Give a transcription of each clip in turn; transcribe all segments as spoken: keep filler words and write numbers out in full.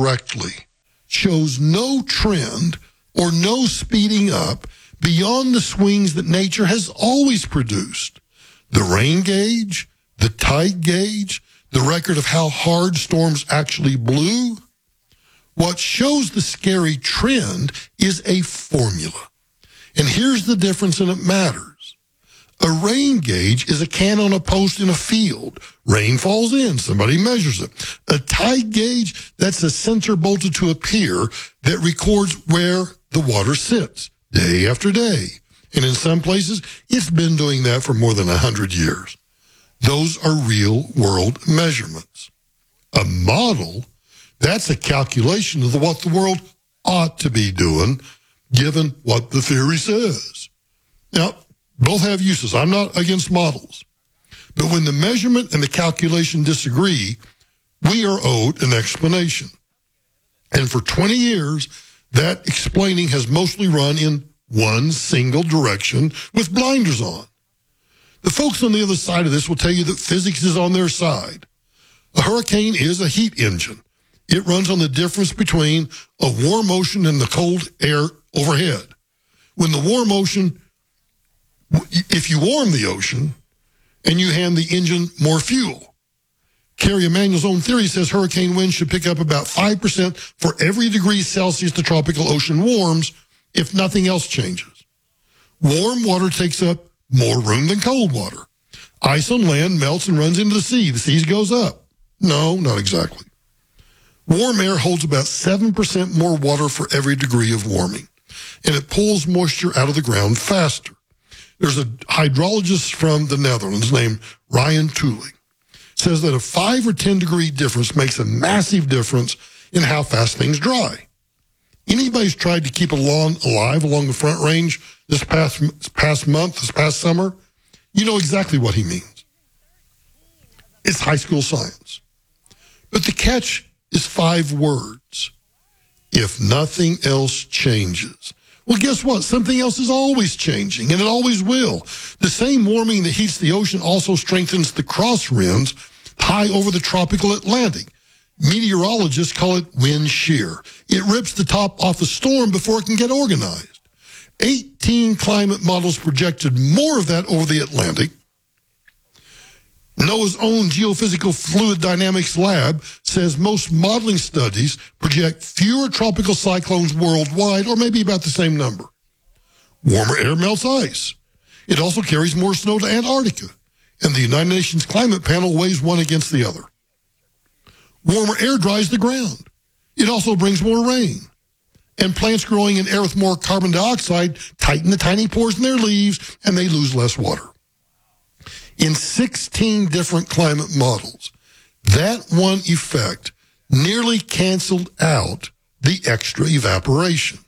correctly, shows no trend or no speeding up beyond the swings that nature has always produced. The rain gauge, the tide gauge, the record of how hard storms actually blew. What shows the scary trend is a formula. And here's the difference, and it matters. A rain gauge is a can on a post in a field. Rain falls in, somebody measures it. A tide gauge, that's a sensor bolted to a pier that records where the water sits day after day. And in some places, it's been doing that for more than a hundred years. Those are real world measurements. A model, that's a calculation of what the world ought to be doing, given what the theory says. Now, both have uses. I'm not against models. But when the measurement and the calculation disagree, we are owed an explanation. And for twenty years, that explaining has mostly run in one single direction with blinders on. The folks on the other side of this will tell you that physics is on their side. A hurricane is a heat engine. It runs on the difference between a warm ocean and the cold air overhead. When the warm ocean, if you warm the ocean and you hand the engine more fuel, Kerry Emanuel's own theory says hurricane winds should pick up about five percent for every degree Celsius the tropical ocean warms if nothing else changes. Warm water takes up more room than cold water. Ice on land melts and runs into the sea. The sea goes up. No, not exactly. Warm air holds about seven percent more water for every degree of warming, and it pulls moisture out of the ground faster. There's a hydrologist from the Netherlands named Ryan Tooling. Says that a five or ten degree difference makes a massive difference in how fast things dry. Anybody's tried to keep a lawn alive along the Front Range this past, past month, this past summer, you know exactly what he means. It's high school science. But the catch is five words. If nothing else changes. Well, guess what? Something else is always changing, and it always will. The same warming that heats the ocean also strengthens the cross winds high over the tropical Atlantic. Meteorologists call it wind shear. It rips the top off a storm before it can get organized. eighteen climate models projected more of that over the Atlantic. NOAA's own geophysical fluid dynamics lab says most modeling studies project fewer tropical cyclones worldwide, or maybe about the same number. Warmer air melts ice. It also carries more snow to Antarctica, and the United Nations Climate Panel weighs one against the other. Warmer air dries the ground. It also brings more rain. And plants growing in air with more carbon dioxide tighten the tiny pores in their leaves, and they lose less water. In sixteen different climate models, that one effect nearly canceled out the extra evaporation.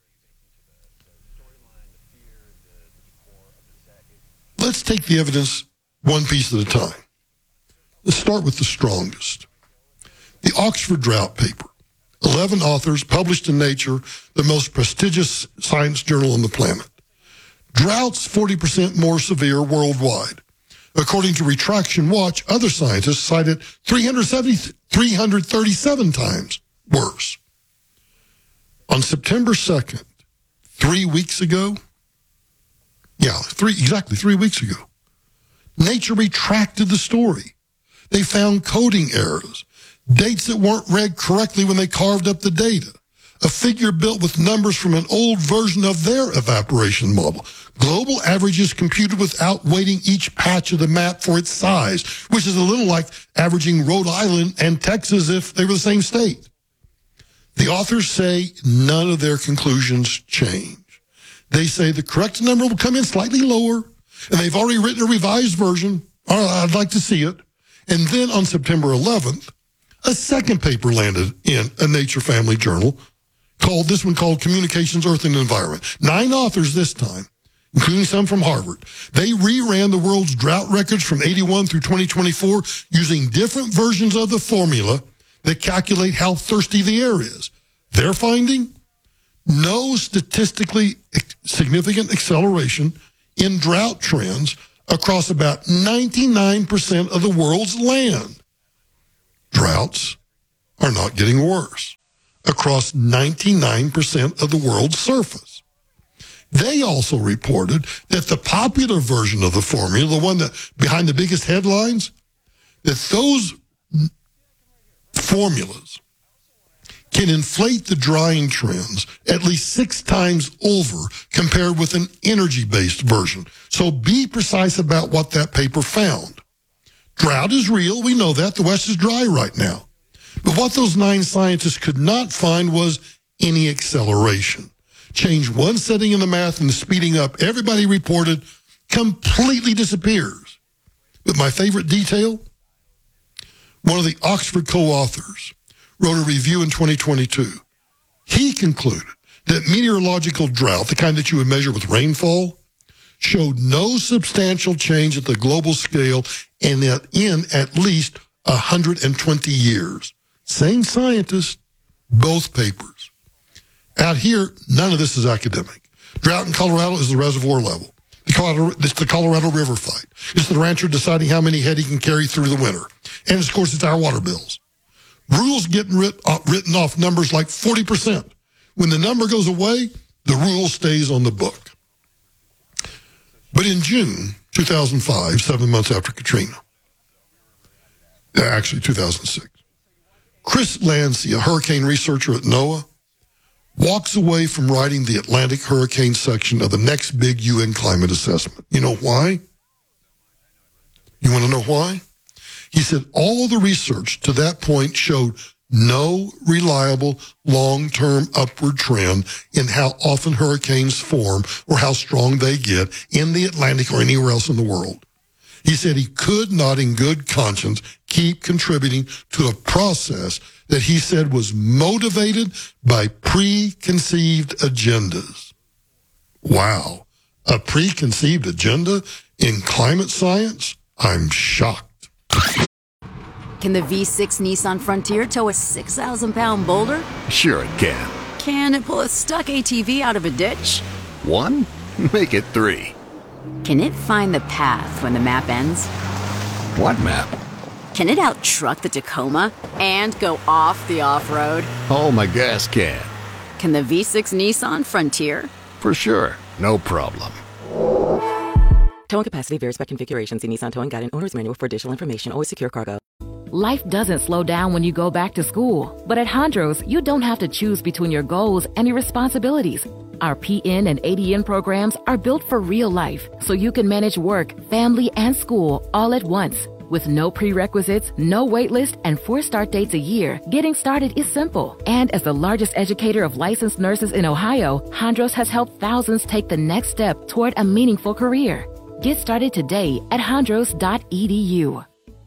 Let's take the evidence one piece at a time. Let's start with the strongest. The Oxford Drought paper. eleven authors published in Nature, the most prestigious science journal on the planet. Droughts forty percent more severe worldwide. According to Retraction Watch, other scientists cited three hundred thirty-seven times worse. On September second, three weeks ago, yeah, three exactly three weeks ago, Nature retracted the story. They found coding errors, dates that weren't read correctly when they carved up the data, a figure built with numbers from an old version of their evaporation model. Global averages computed without weighting each patch of the map for its size, which is a little like averaging Rhode Island and Texas if they were the same state. The authors say none of their conclusions change. They say the correct number will come in slightly lower, and they've already written a revised version. All right, I'd like to see it. And then on September eleventh, a second paper landed in a Nature Family Journal, called this one called Communications, Earth, and Environment. Nine authors this time, including some from Harvard. They reran the world's drought records from eighty-one through twenty twenty-four using different versions of the formula that calculate how thirsty the air is. Their finding? No statistically significant acceleration in drought trends across about ninety-nine percent of the world's land. Droughts are not getting worse. across ninety-nine percent of the world's surface. They also reported that the popular version of the formula, the one that behind the biggest headlines, that those formulas can inflate the drying trends at least six times over compared with an energy-based version. So be precise about what that paper found. Drought is real. We know that. The West is dry right now. But what those nine scientists could not find was any acceleration. Change one setting in the math and the speeding up, everybody reported, completely disappears. But my favorite detail, one of the Oxford co-authors wrote a review in twenty twenty-two. He concluded that meteorological drought, the kind that you would measure with rainfall, showed no substantial change at the global scale and in at least one hundred twenty years. Same scientist, both papers. Out here, none of this is academic. Drought in Colorado is the reservoir level. The Colorado, it's the Colorado River fight. It's the rancher deciding how many head he can carry through the winter. And, of course, it's our water bills. Rules getting writ, uh, written off numbers like forty percent. When the number goes away, the rule stays on the book. But in June two thousand five, seven months after Katrina, actually two thousand six, Chris Landsea, a hurricane researcher at NOAA, walks away from writing the Atlantic hurricane section of the next big U N climate assessment. You know why? You want to know why? He said all the research to that point showed no reliable long-term upward trend in how often hurricanes form or how strong they get in the Atlantic or anywhere else in the world. He said he could not in good conscience keep contributing to a process that he said was motivated by preconceived agendas. Wow. A preconceived agenda in climate science? I'm shocked. Can the V six Nissan Frontier tow a six thousand pound boulder? Sure it can. Can it pull a stuck A T V out of a ditch? One? Make it three. Can it find the path when the map ends? What map? Can it out-truck the Tacoma and go off the off-road? Oh, my gas can. Can the V six Nissan Frontier? For sure. No problem. Towing capacity varies by configuration. See Nissan Towing Guide and Owner's Manual for additional information. Always secure cargo. Life doesn't slow down when you go back to school. But at Hondros, you don't have to choose between your goals and your responsibilities. Our P N and A D N programs are built for real life, so you can manage work, family, and school all at once. With no prerequisites, no wait list, and four start dates a year, getting started is simple. And as the largest educator of licensed nurses in Ohio, Hondros has helped thousands take the next step toward a meaningful career. Get started today at hondros dot e d u.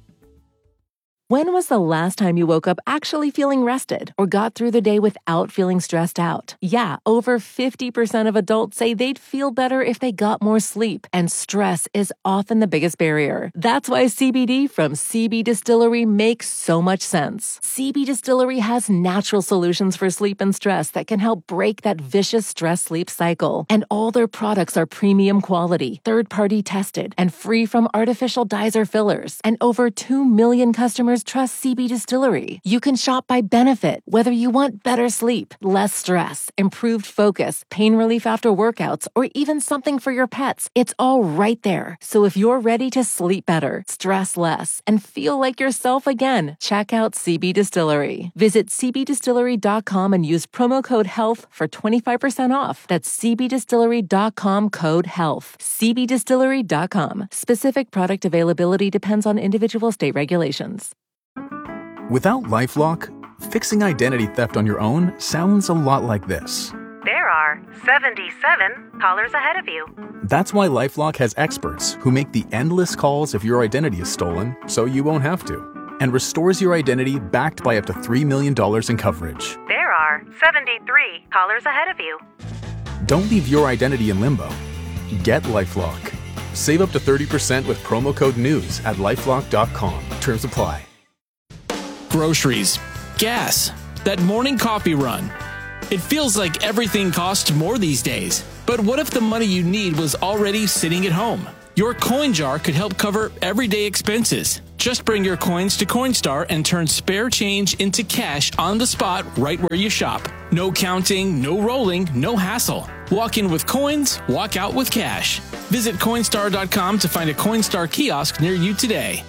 When was the last time you woke up actually feeling rested or got through the day without feeling stressed out? Yeah, over fifty percent of adults say they'd feel better if they got more sleep, and stress is often the biggest barrier. That's why C B D from C B Distillery makes so much sense. C B Distillery has natural solutions for sleep and stress that can help break that vicious stress-sleep cycle. And all their products are premium quality, third-party tested, and free from artificial dyes or fillers. And over two million customers trust C B Distillery. You can shop by benefit, whether you want better sleep, less stress, improved focus, pain relief after workouts, or even something for your pets. It's all right there. So if you're ready to sleep better, stress less, and feel like yourself again, check out C B Distillery. Visit c b distillery dot com and use promo code HEALTH for twenty-five percent off. That's c b distillery dot com code HEALTH. c b distillery dot com. Specific product availability depends on individual state regulations. Without LifeLock, fixing identity theft on your own sounds a lot like this. There are seventy-seven callers ahead of you. That's why LifeLock has experts who make the endless calls if your identity is stolen, so you won't have to, and restores your identity backed by up to three million dollars in coverage. There are seventy-three callers ahead of you. Don't leave your identity in limbo. Get LifeLock. Save up to thirty percent with promo code NEWS at lifelock dot com. Terms apply. Groceries, gas, that morning coffee run. It feels like everything costs more these days. But what if the money you need was already sitting at home? Your coin jar could help cover everyday expenses. Just bring your coins to Coinstar and turn spare change into cash on the spot right where you shop. No counting, no rolling, no hassle. Walk in with coins, walk out with cash. Visit Coinstar dot com to find a Coinstar kiosk near you today.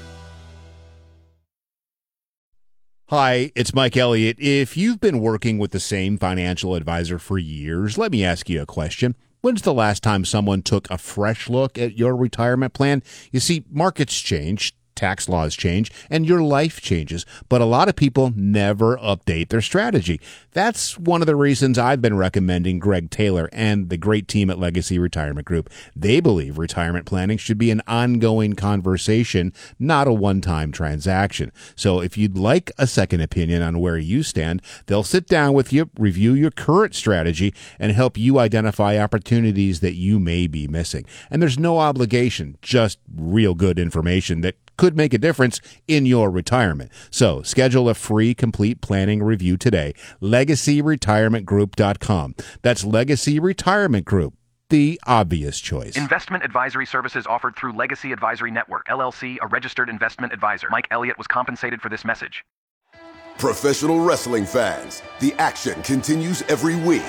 Hi, it's Mike Elliott. If you've been working with the same financial advisor for years, let me ask you a question. When's the last time someone took a fresh look at your retirement plan? You see, markets change, tax laws change, and your life changes, but a lot of people never update their strategy. That's one of the reasons I've been recommending Greg Taylor and the great team at Legacy Retirement Group. They believe retirement planning should be an ongoing conversation, not a one-time transaction. So if you'd like a second opinion on where you stand, they'll sit down with you, review your current strategy, and help you identify opportunities that you may be missing. And there's no obligation, just real good information that could make a difference in your retirement. So schedule a free complete planning review today. legacy retirement group dot com. That's Legacy Retirement Group, the obvious choice. Investment advisory services offered through Legacy Advisory Network, L L C, a registered investment advisor. Mike Elliott was compensated for this message. Professional wrestling fans, the action continues every week.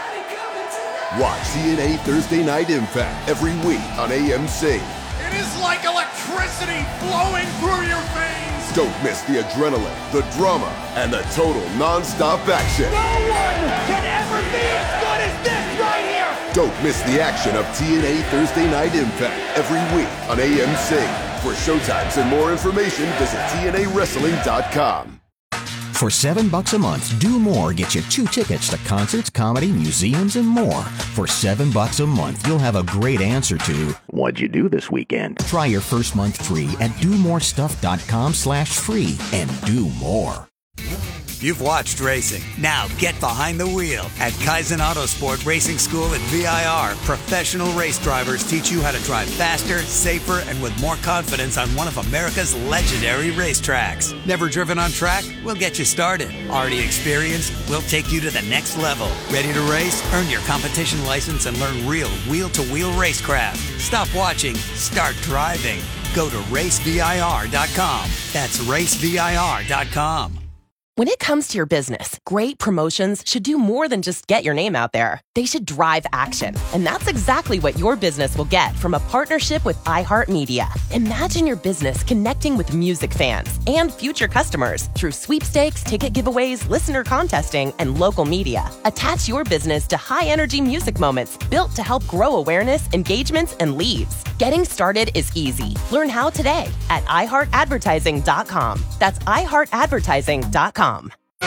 Watch T N A Thursday Night Impact every week on A M C. It is like electricity flowing through your veins. Don't miss the adrenaline, the drama, and the total non-stop action. No one can ever be as good as this right here. Don't miss the action of T N A Thursday Night Impact every week on A M C. For showtimes and more information, visit T N A wrestling dot com. For seven bucks a month, Do More gets you two tickets to concerts, comedy, museums, and more. For seven bucks a month, you'll have a great answer to, what'd you do this weekend? Try your first month free at do more stuff dot com slash free and do more. You've watched racing. Now get behind the wheel. At Kaizen Autosport Racing School at V I R, professional race drivers teach you how to drive faster, safer, and with more confidence on one of America's legendary racetracks. Never driven on track? We'll get you started. Already experienced? We'll take you to the next level. Ready to race? Earn your competition license and learn real wheel-to-wheel racecraft. Stop watching. Start driving. Go to race V I R dot com. That's race V I R dot com. When it comes to your business, great promotions should do more than just get your name out there. They should drive action. And that's exactly what your business will get from a partnership with iHeartMedia. Imagine your business connecting with music fans and future customers through sweepstakes, ticket giveaways, listener contesting, and local media. Attach your business to high-energy music moments built to help grow awareness, engagements, and leads. Getting started is easy. Learn how today at i heart advertising dot com. That's i heart advertising dot com. So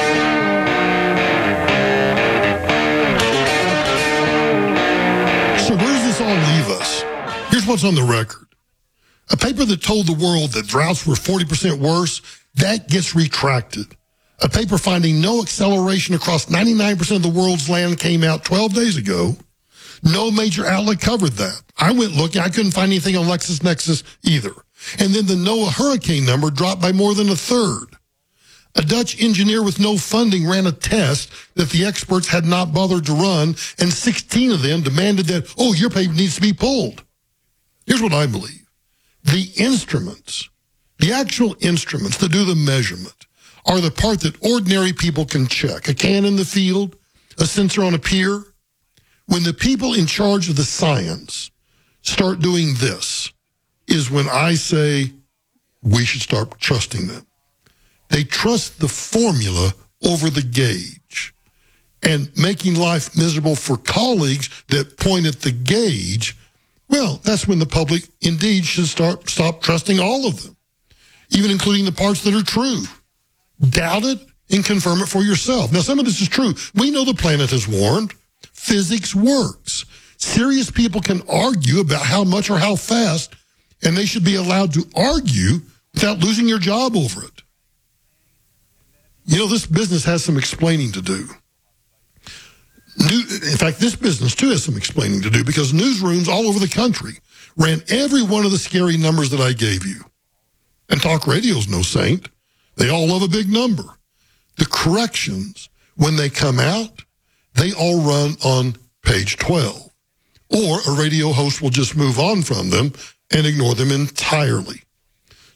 where does this all leave us? Here's what's on the record. A paper that told the world that droughts were forty percent worse, that gets retracted. A paper finding no acceleration across ninety-nine percent of the world's land came out twelve days ago. No major outlet covered that. I went looking. I couldn't find anything on LexisNexis either. And then the NOAA hurricane number dropped by more than a third. A Dutch engineer with no funding ran a test that the experts had not bothered to run, and sixteen of them demanded that, oh, your paper needs to be pulled. Here's what I believe. The instruments, the actual instruments that do the measurement, are the part that ordinary people can check. A can in the field, a sensor on a pier. When the people in charge of the science start doing this, is when I say we should start trusting them. They trust the formula over the gauge, and making life miserable for colleagues that point at the gauge. Well, that's when the public indeed should start stop trusting all of them, even including the parts that are true. Doubt it and confirm it for yourself. Now, some of this is true. We know the planet has warmed. Physics works. Serious people can argue about how much or how fast, and they should be allowed to argue without losing your job over it. You know, this business has some explaining to do. New, in fact, this business, too, has some explaining to do because newsrooms all over the country ran every one of the scary numbers that I gave you. And talk radio's no saint. They all love a big number. The corrections, when they come out, they all run on page twelve. Or a radio host will just move on from them and ignore them entirely.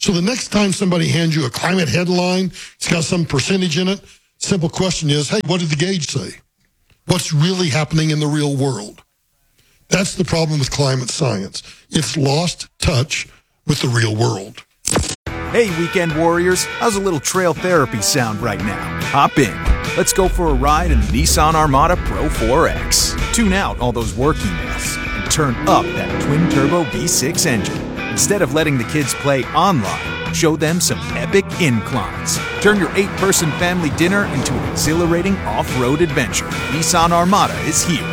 So the next time somebody hands you a climate headline, it's got some percentage in it, simple question is, hey, what did the gauge say? What's really happening in the real world? That's the problem with climate science. It's lost touch with the real world. Hey, weekend warriors, how's a little trail therapy sound right now? Hop in. Let's go for a ride in the Nissan Armada Pro four X. Tune out all those work emails and turn up that twin-turbo V six engine. Instead of letting the kids play online, show them some epic inclines. Turn your eight-person family dinner into an exhilarating off-road adventure. Nissan Armada is here.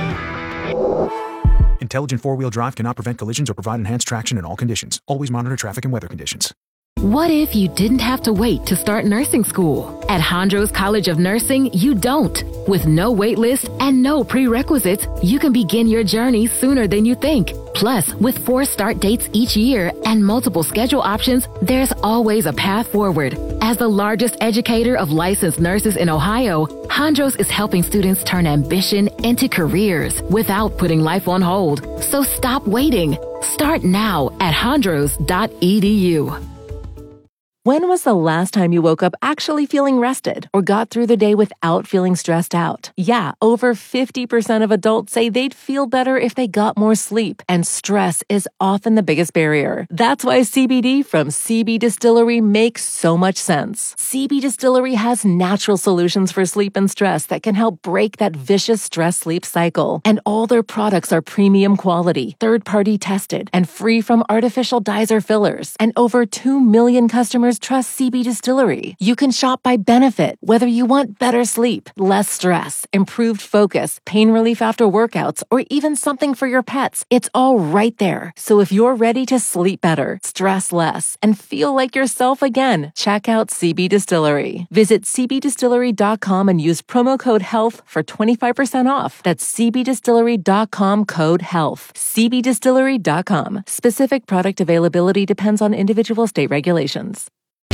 Intelligent four-wheel drive cannot prevent collisions or provide enhanced traction in all conditions. Always monitor traffic and weather conditions. What if you didn't have to wait to start nursing school? At Hondros College of Nursing, you don't. With no wait list and no prerequisites, you can begin your journey sooner than you think. Plus, with four start dates each year and multiple schedule options, there's always a path forward. As the largest educator of licensed nurses in Ohio, Hondros is helping students turn ambition into careers without putting life on hold. So stop waiting. Start now at hondros dot e d u. When was the last time you woke up actually feeling rested or got through the day without feeling stressed out? Yeah, over fifty percent of adults say they'd feel better if they got more sleep, and stress is often the biggest barrier. That's why C B D from C B Distillery makes so much sense. C B Distillery has natural solutions for sleep and stress that can help break that vicious stress-sleep cycle. And all their products are premium quality, third-party tested, and free from artificial dyes or fillers. And over two million customers trust C B Distillery. You can shop by benefit, whether you want better sleep, less stress, improved focus, pain relief after workouts, or even something for your pets. It's all right there. So if you're ready to sleep better, stress less, and feel like yourself again, check out C B Distillery. Visit c b distillery dot com and use promo code HEALTH for twenty-five percent off. That's c b distillery dot com code HEALTH. c b distillery dot com. Specific product availability depends on individual state regulations.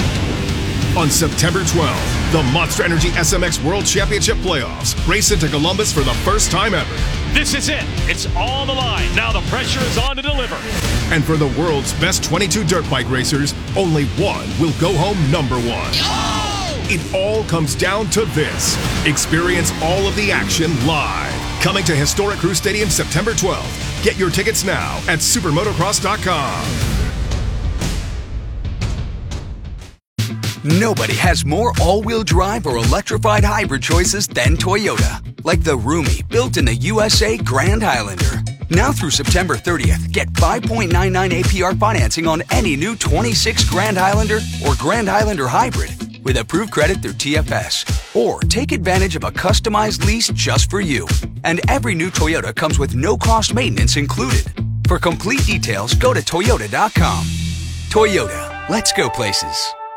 On September twelfth, the Monster Energy S M X World Championship Playoffs race into Columbus for the first time ever. This is it. It's on the line. Now the pressure is on to deliver. And for the world's best twenty-two dirt bike racers, only one will go home number one. Oh! It all comes down to this. Experience all of the action live. Coming to historic Crew Stadium September twelfth. Get your tickets now at supermotocross dot com. Nobody has more all-wheel drive or electrified hybrid choices than Toyota. Like the roomy, built in the U S A Grand Highlander. Now through September thirtieth, get five point nine nine A P R financing on any new twenty-six Grand Highlander or Grand Highlander Hybrid with approved credit through T F S. Or take advantage of a customized lease just for you. And every new Toyota comes with no-cost maintenance included. For complete details, go to toyota dot com. Toyota, let's go places.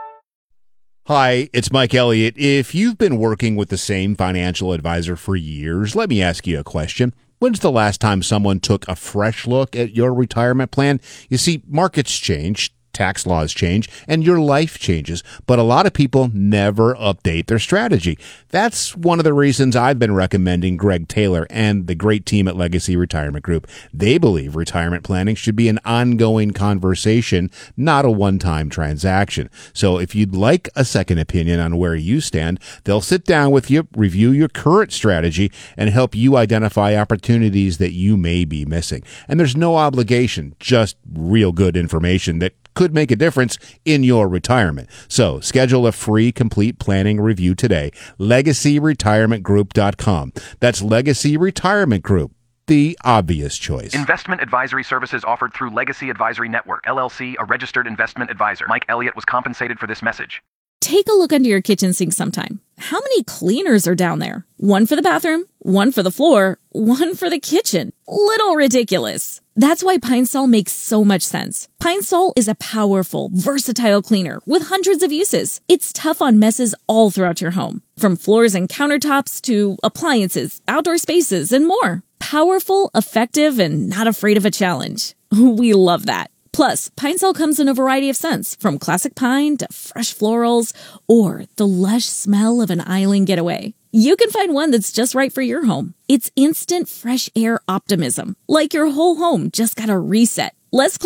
Hi, it's Mike Elliott. If you've been working with the same financial advisor for years, let me ask you a question. When's the last time someone took a fresh look at your retirement plan? You see, markets change, tax laws change, and your life changes, but a lot of people never update their strategy. That's one of the reasons I've been recommending Greg Taylor and the great team at Legacy Retirement Group. They believe retirement planning should be an ongoing conversation, not a one-time transaction. So if you'd like a second opinion on where you stand, they'll sit down with you, review your current strategy, and help you identify opportunities that you may be missing. And there's no obligation, just real good information that could make a difference in your retirement. So schedule a free complete planning review today. legacy retirement group dot com. That's Legacy Retirement Group, the obvious choice. Investment advisory services offered through Legacy Advisory Network, L L C, a registered investment advisor. Mike Elliott was compensated for this message. Take a look under your kitchen sink sometime. How many cleaners are down there? One for the bathroom, one for the floor, one for the kitchen. Little ridiculous. That's why Pine Sol makes so much sense. Pine Sol is a powerful, versatile cleaner with hundreds of uses. It's tough on messes all throughout your home, from floors and countertops to appliances, outdoor spaces, and more. Powerful, effective, and not afraid of a challenge. We love that. Plus, Pine Sol comes in a variety of scents, from classic pine to fresh florals, or the lush smell of an island getaway. You can find one that's just right for your home. It's instant fresh air optimism, like your whole home just got a reset. Less clutter,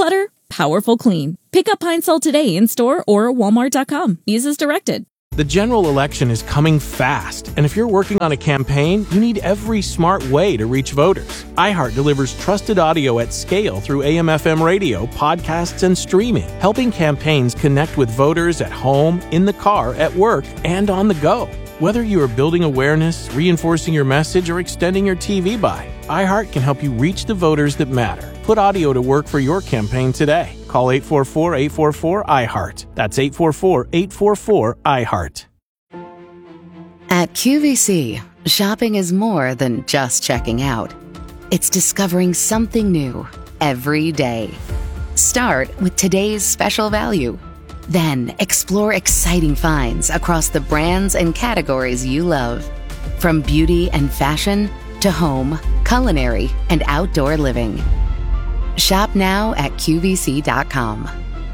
Powerful clean. Pick up Pine Sol today in store or walmart dot com. Use as directed. The general election is coming fast, and if you're working on a campaign, you need every smart way to reach voters. iHeart delivers trusted audio at scale through A M F M radio, podcasts, and streaming, helping campaigns connect with voters at home, in the car, at work, and on the go. Whether you are building awareness, reinforcing your message, or extending your T V buy, iHeart can help you reach the voters that matter. Put audio to work for your campaign today. Call eight four four, eight four four, I heart. That's eight four four, eight four four, I heart. At Q V C, shopping is more than just checking out. It's discovering something new every day. Start with today's special value. Then explore exciting finds across the brands and categories you love. From beauty and fashion to home, culinary, and outdoor living. Shop now at Q V C dot com.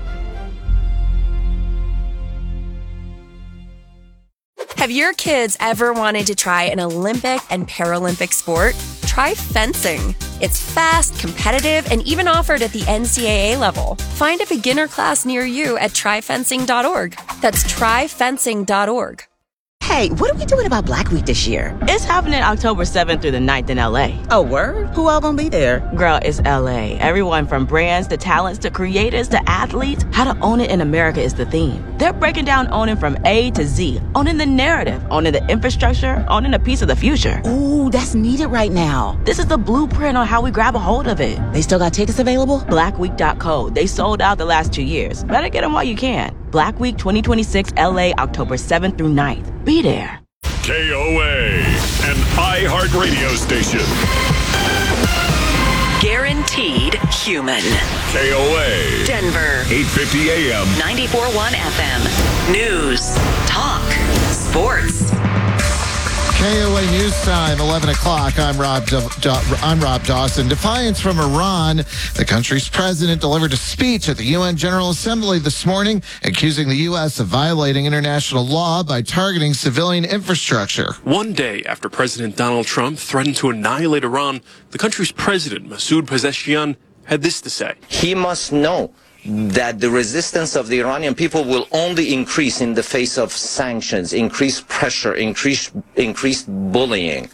Have your kids ever wanted to try an Olympic and Paralympic sport? Try fencing. It's fast, competitive, and even offered at the N C double A level. Find a beginner class near you at try fencing dot org. That's try fencing dot org. Hey, what are we doing about Black Week this year? It's happening October seventh through the ninth in L A. Oh, word? Who all gonna be there? Girl, it's L A. Everyone from brands to talents to creators to athletes. How to own it in America is the theme. They're breaking down owning from A to Z. Owning the narrative, owning the infrastructure, owning a piece of the future. Ooh, that's needed right now. This is the blueprint on how we grab a hold of it. They still got tickets available? black week dot co. They sold out the last two years. Better get them while you can. Black Week twenty twenty-six L A, October seventh through ninth. Be there. K O A, an iHeart radio station. Guaranteed human. K O A. Denver. eight fifty A M. ninety-four point one F M. News. Talk. Sports. K O A News Time, eleven o'clock. I'm Rob, Do- Do- I'm Rob Dawson. Defiance from Iran. The country's president delivered a speech at the U N General Assembly this morning, accusing the U S of violating international law by targeting civilian infrastructure. One day after President Donald Trump threatened to annihilate Iran, the country's president, Masoud Pezeshkian, had this to say. He must know that the resistance of the Iranian people will only increase in the face of sanctions, increased pressure, increased, increased bullying.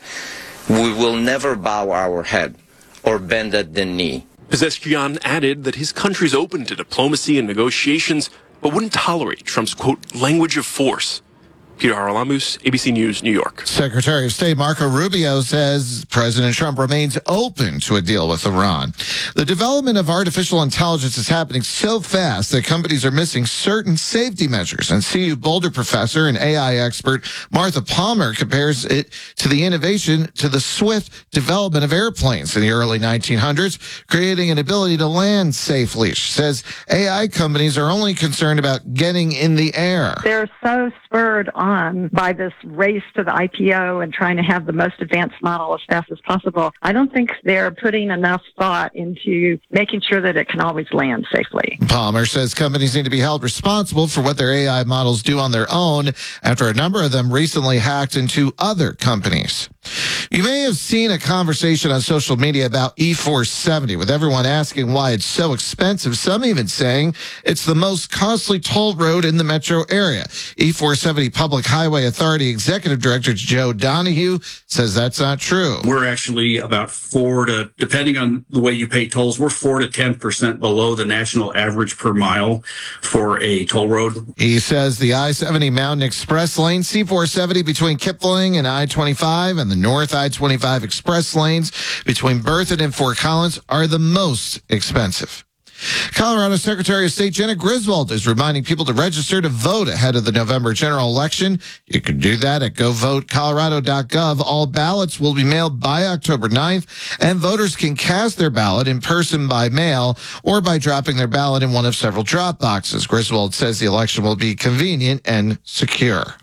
We will never bow our head or bend at the knee. Pezeshkian added that his country's open to diplomacy and negotiations, but wouldn't tolerate Trump's, quote, language of force. Peter Haralamus, A B C News, New York. Secretary of State Marco Rubio says President Trump remains open to a deal with Iran. The development of artificial intelligence is happening so fast that companies are missing certain safety measures. And C U Boulder professor and A I expert Martha Palmer compares it to the innovation to the swift development of airplanes in the early nineteen hundreds, creating an ability to land safely. She says A I companies are only concerned about getting in the air. They're so spurred on by this race to the I P O and trying to have the most advanced model as fast as possible. I don't think they're putting enough thought into making sure that it can always land safely. Palmer says companies need to be held responsible for what their A I models do on their own after a number of them recently hacked into other companies. You may have seen a conversation on social media about E four seventy, with everyone asking why it's so expensive, some even saying it's the most costly toll road in the metro area. E four seventy Public Highway Authority Executive Director Joe Donahue says that's not true. We're actually about four to, depending on the way you pay tolls, we're four to ten percent below the national average per mile for a toll road. He says the I seventy Mountain Express lane, C four seventy between Kipling and I twenty-five, and the North I twenty-five Express lanes between Berthoud and Fort Collins are the most expensive. Colorado Secretary of State Jenna Griswold is reminding people to register to vote ahead of the November general election. You can do that at go vote colorado dot gov. All ballots will be mailed by October ninth, and voters can cast their ballot in person by mail or by dropping their ballot in one of several drop boxes. Griswold says the election will be convenient and secure.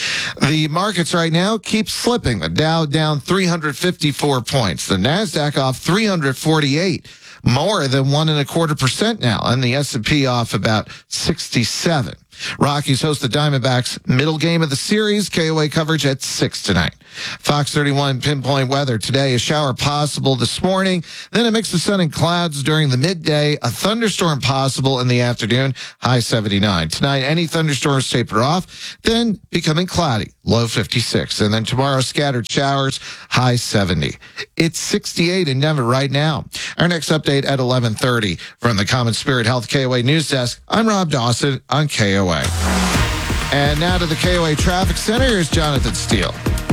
The markets right now keep slipping. The Dow down three hundred fifty-four points. The NASDAQ off three hundred forty-eight, more than one and a quarter percent now, and the S and P off about sixty-seven. Rockies host the Diamondbacks. Middle game of the series. K O A coverage at six tonight. Fox thirty-one pinpoint weather. Today, a shower possible this morning. Then a mix of sun and clouds during the midday. A thunderstorm possible in the afternoon. High seventy-nine. Tonight, any thunderstorms taper off. Then becoming cloudy. Low fifty-six. And then tomorrow, scattered showers. High seventy. It's sixty-eight in Denver right now. Our next update at eleven thirty. From the Common Spirit Health K O A News Desk, I'm Rob Dawson on K O A. And now to the K O A Traffic Center. Here's Jonathan Steele.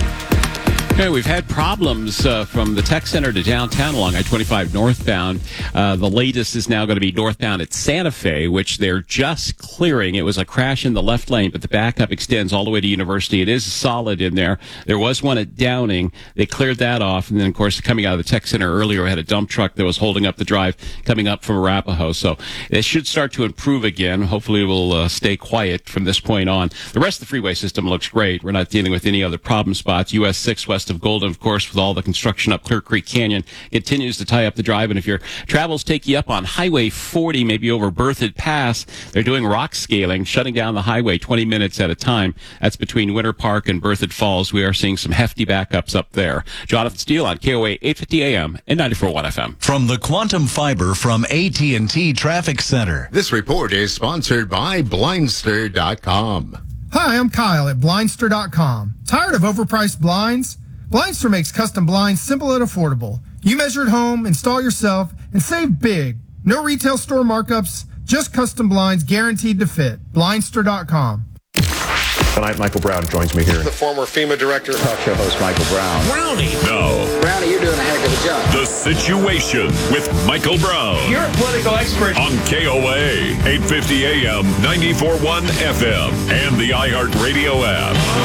Okay, we've had problems uh, from the tech center to downtown along I twenty-five northbound. Uh, the latest is now going to be northbound at Santa Fe, which they're just clearing. It was a crash in the left lane, but the backup extends all the way to University. It is solid in there. There was one at Downing. They cleared that off. And then, of course, coming out of the tech center earlier, we had a dump truck that was holding up the drive coming up from Arapahoe. So it should start to improve again. Hopefully it will uh, stay quiet from this point on. The rest of the freeway system looks great. We're not dealing with any other problem spots. U S six west of Golden, of course, with all the construction up Clear Creek Canyon, continues to tie up the drive. And if your travels take you up on Highway forty, maybe over Berthoud Pass, they're doing rock scaling, shutting down the highway twenty minutes at a time. That's between Winter Park and Berthoud Falls. We are seeing some hefty backups up there. Jonathan Steele on K O A eight fifty A M and ninety-four point one F M. From the Quantum Fiber from A T and T Traffic Center. This report is sponsored by Blindster dot com. Hi, I'm Kyle at Blindster dot com. Tired of overpriced blinds? Blindster makes custom blinds simple and affordable. You measure at home, install yourself, and save big. No retail store markups, just custom blinds guaranteed to fit. Blindster dot com. Tonight, Michael Brown joins me here. The former FEMA director. Talk show host Michael Brown. Brownie. No. Brownie, you're doing a heck of a job. The Situation with Michael Brown. You're a political expert. On K O A, eight fifty A M, ninety-four point one F M, and the iHeartRadio app.